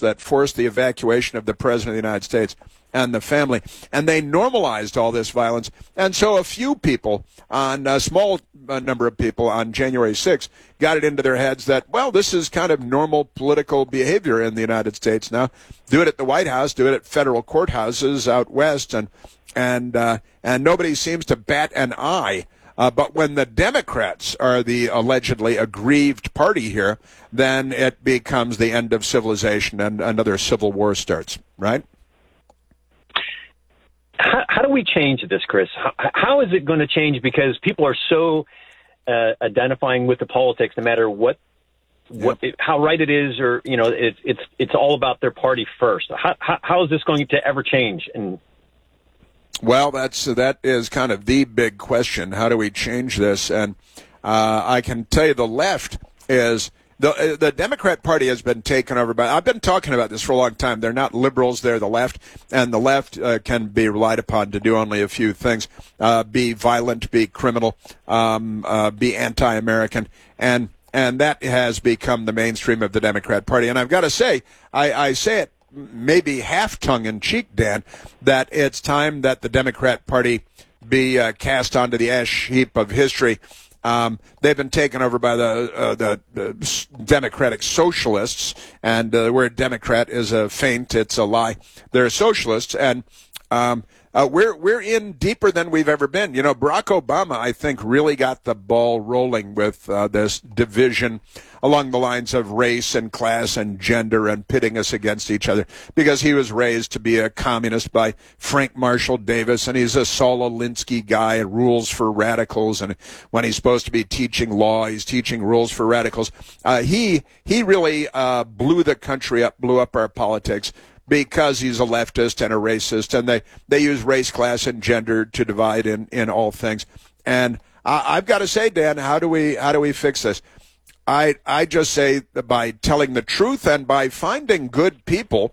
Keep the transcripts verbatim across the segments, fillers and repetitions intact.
that forced the evacuation of the President of the United States and the family. And they normalized all this violence. And so a few people, on a small number of people on January sixth, got it into their heads that, well, this is kind of normal political behavior in the United States now. Do it at the White House, do it at federal courthouses out west, and and uh, and nobody seems to bat an eye. Uh, but when the Democrats are the allegedly aggrieved party here, then it becomes the end of civilization and another civil war starts, right? How, how do we change this, Chris? How, how is it going to change? Because people are so uh, identifying with the politics, no matter what, what, yep. how right it is, or you know, it, it's it's all about their party first. How, how, how is this going to ever change? And Well, that's that is kind of the big question. How do we change this? And uh, I can tell you the left is, the the Democrat Party has been taken over by, I've been talking about this for a long time. They're not liberals, they're the left, and the left uh, can be relied upon to do only a few things. Uh, be violent, be criminal, um, uh, be anti-American, and and that has become the mainstream of the Democrat Party. And I've got to say, I, I say it maybe half tongue-in-cheek, Dan, that it's time that the Democrat Party be uh, cast onto the ash heap of history. Um, they've been taken over by the, uh, the, the Democratic Socialists, and uh, the word Democrat is a feint, it's a lie. They're socialists, and um, uh, we're we're in deeper than we've ever been. You know, Barack Obama, I think, really got the ball rolling with uh, this division along the lines of race and class and gender and pitting us against each other, because he was raised to be a communist by Frank Marshall Davis, and he's a Saul Alinsky guy, rules for radicals, and when he's supposed to be teaching law, he's teaching rules for radicals. Uh, he he really uh, blew the country up, blew up our politics, because he's a leftist and a racist, and they, they use race, class, and gender to divide in, in all things. And uh, I've got to say, Dan, how do we how do we fix this? I I just say by telling the truth and by finding good people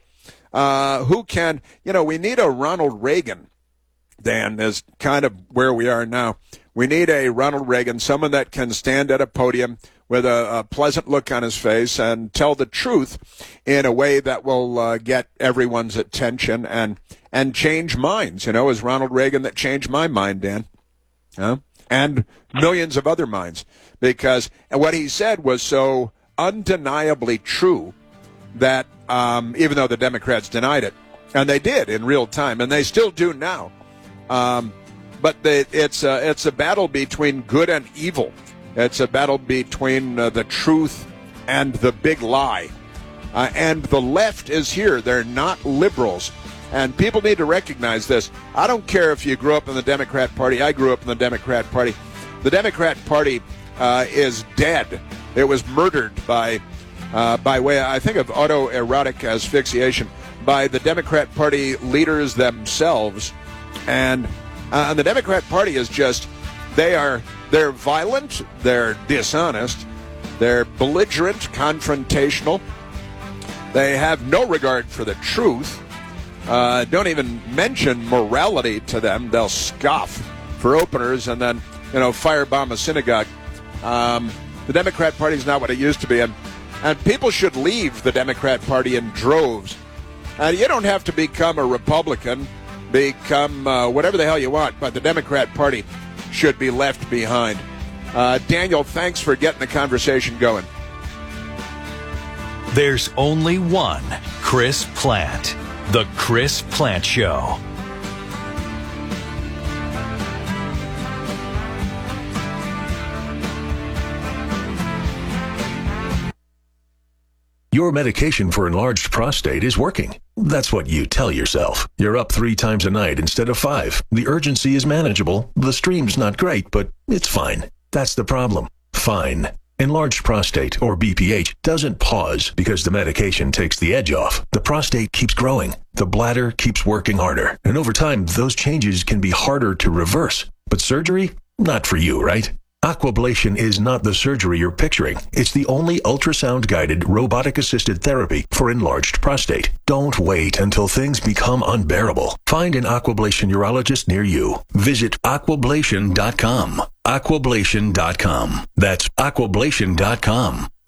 uh, who can, you know, we need a Ronald Reagan, Dan, is kind of where we are now. We need a Ronald Reagan, someone that can stand at a podium with a, a pleasant look on his face and tell the truth in a way that will uh, get everyone's attention and and change minds. You know, it was Ronald Reagan that changed my mind, Dan, huh? And millions of other minds, because what he said was so undeniably true that um, even though the Democrats denied it, and they did in real time, and they still do now, um, but they, it's a, it's a battle between good and evil. It's a battle between uh, the truth and the big lie. Uh, and the left is here. They're not liberals. And people need to recognize this. I don't care if you grew up in the Democrat Party. I grew up in the Democrat Party. The Democrat Party uh, is dead. It was murdered by, uh, by way, I think, of autoerotic asphyxiation by the Democrat Party leaders themselves. And, uh, and the Democrat Party is just, they are... They're violent, they're dishonest, they're belligerent, confrontational, they have no regard for the truth, uh, don't even mention morality to them. They'll scoff for openers and then, you know, firebomb a synagogue. Um, the Democrat Party is not what it used to be, and, and people should leave the Democrat Party in droves. And you don't have to become a Republican, become uh, whatever the hell you want, but the Democrat Party should be left behind. Uh, Daniel, thanks for getting the conversation going. There's only one Chris Plante. The Chris Plante Show. Your medication for enlarged prostate is working. That's what you tell yourself. You're up three times a night instead of five. The urgency is manageable. The stream's not great, but it's fine. That's the problem. Fine. Enlarged prostate, or B P H, doesn't pause because the medication takes the edge off. The prostate keeps growing. The bladder keeps working harder. And over time, those changes can be harder to reverse. But surgery? Not for you, right? Aquablation is not the surgery you're picturing. It's the only ultrasound-guided, robotic-assisted therapy for enlarged prostate. Don't wait until things become unbearable. Find an Aquablation urologist near you. Visit aquablation dot com. aquablation dot com. That's aquablation dot com.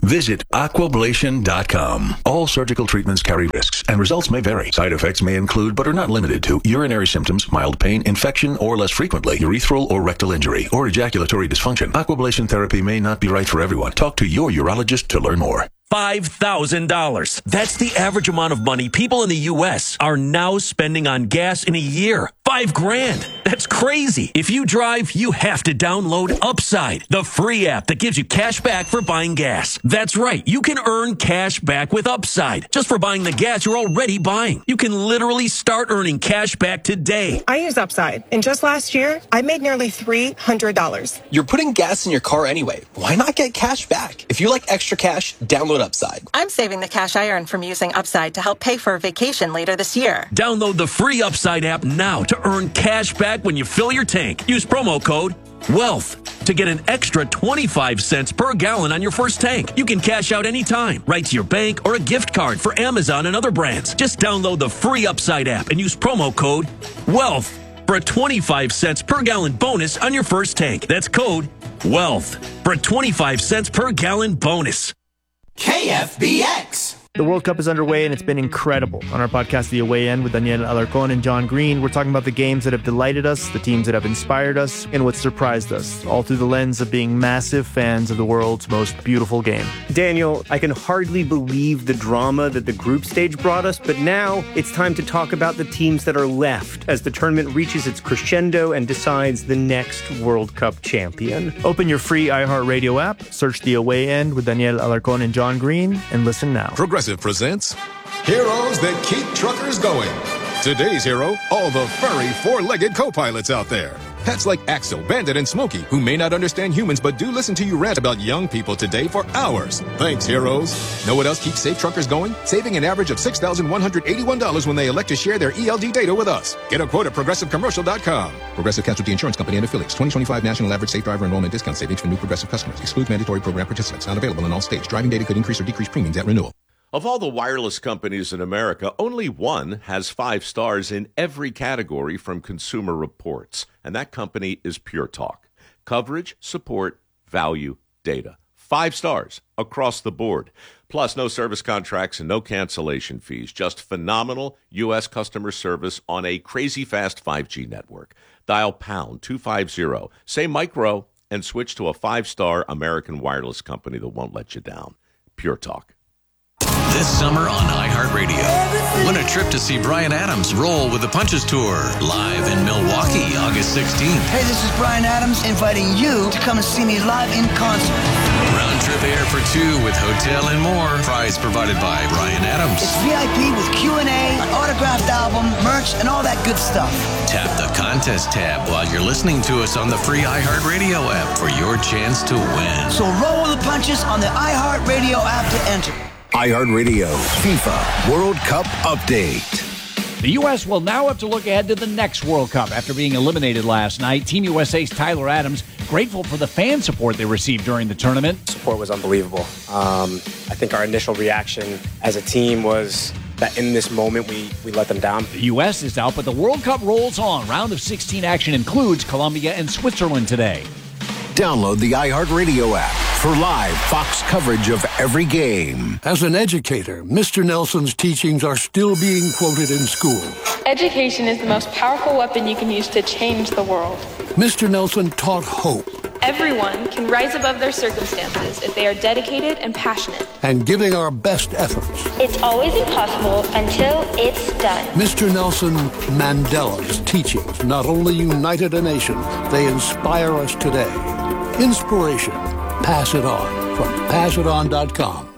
Visit aquablation dot com. All surgical treatments carry risks, and results may vary. Side effects may include, but are not limited to, urinary symptoms, mild pain, infection, or less frequently, urethral or rectal injury, or ejaculatory dysfunction. Aquablation therapy may not be right for everyone. Talk to your urologist to learn more. five thousand dollars. That's the average amount of money people in the U S are now spending on gas in a year. Five grand. That's crazy. If you drive, you have to download Upside, the free app that gives you cash back for buying gas. That's right. You can earn cash back with Upside just for buying the gas you're already buying. You can literally start earning cash back today. I use Upside, and just last year, I made nearly three hundred dollars. You're putting gas in your car anyway. Why not get cash back? If you like extra cash, download Upside. I'm saving the cash I earn from using Upside to help pay for a vacation later this year. Download the free Upside app now to earn cash back when you fill your tank. Use promo code WEALTH to get an extra twenty-five cents per gallon on your first tank. You can cash out anytime, right to your bank or a gift card for Amazon and other brands. Just download the free Upside app and use promo code WEALTH for a twenty-five cents per gallon bonus on your first tank. That's code WEALTH for a twenty-five cents per gallon bonus. K F B X. The World Cup is underway, and it's been incredible. On our podcast, The Away End, with Daniel Alarcón and John Green, we're talking about the games that have delighted us, the teams that have inspired us, and what surprised us, all through the lens of being massive fans of the world's most beautiful game. Daniel, I can hardly believe the drama that the group stage brought us, but now it's time to talk about the teams that are left as the tournament reaches its crescendo and decides the next World Cup champion. Open your free iHeartRadio app, search The Away End with Daniel Alarcón and John Green, and listen now. Progressive presents Heroes That Keep Truckers Going. Today's hero, all the furry four-legged co-pilots out there. Pets like Axel, Bandit, and Smokey, who may not understand humans but do listen to you rant about young people today for hours. Thanks, heroes. Know what else keeps safe truckers going? Saving an average of six thousand one hundred eighty-one dollars when they elect to share their E L D data with us. Get a quote at progressive commercial dot com. Progressive Casualty Insurance Company and Affiliates. twenty twenty-five National Average Safe Driver Enrollment Discount Savings for new Progressive customers. Excludes mandatory program participants. Not available in all states. Driving data could increase or decrease premiums at renewal. Of all the wireless companies in America, only one has five stars in every category from Consumer Reports, and that company is Pure Talk. Coverage, support, value, data. Five stars across the board. Plus, no service contracts and no cancellation fees. Just phenomenal U S customer service on a crazy fast five G network. Dial pound two fifty, say micro, and switch to a five-star American wireless company that won't let you down. Pure Talk. This summer on iHeartRadio, win a trip to see Bryan Adams roll with the Punches Tour, live in Milwaukee, August sixteenth. Hey, this is Bryan Adams inviting you to come and see me live in concert. Round trip air for two with hotel and more. Prize provided by Bryan Adams. It's V I P with Q and A, an autographed album, merch, and all that good stuff. Tap the contest tab while you're listening to us on the free iHeartRadio app for your chance to win. So roll with the punches on the iHeartRadio app to enter. iHeartRadio FIFA World Cup Update. The U S will now have to look ahead to the next World Cup after being eliminated last night. Team U S A's Tyler Adams grateful for the fan support they received during the tournament. Support was unbelievable. Um, I think our initial reaction as a team was that in this moment we, we let them down. The U S is out, but the World Cup rolls on. Round of sixteen action includes Colombia and Switzerland today. Download the iHeartRadio app for live Fox coverage of every game. As an educator, Mister Nelson's teachings are still being quoted in school. Education is the most powerful weapon you can use to change the world. Mister Nelson taught hope. Everyone can rise above their circumstances if they are dedicated and passionate. And giving our best efforts. It's always impossible until it's done. Mister Nelson Mandela's teachings not only united a nation, they inspire us today. Inspiration. Pass it on from pass it on dot com.